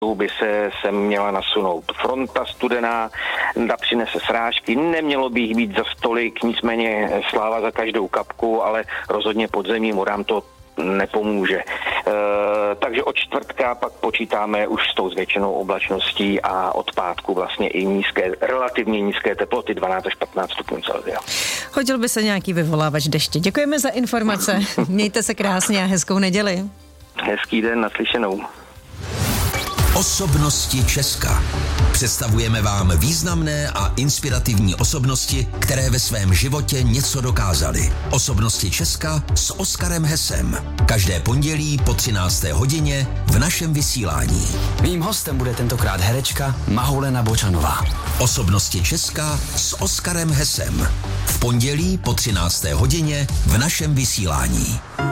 by se sem měla nasunout fronta studená, přinese srážky, nemělo by jich být za stolik, nicméně sláva za každou kapku, ale rozhodně podzemním vodám to nepomůže. Takže od čtvrtka pak počítáme už s tou zvětšenou oblačností a od pátku vlastně i relativně nízké teploty, 12 až 15 stupňů Celsia. Hodil by se nějaký vyvolávač deště. Děkujeme za informace. Mějte se krásně a hezkou neděli. Hezký den, naslyšenou. Osobnosti Česka. Představujeme vám významné a inspirativní osobnosti, které ve svém životě něco dokázaly. Osobnosti Česka s Oskarem Hesem. Každé pondělí po 13. hodině v našem vysílání. Mým hostem bude tentokrát herečka Mahoulena Bočanová. Osobnosti Česka s Oskarem Hesem. V pondělí po 13. hodině v našem vysílání.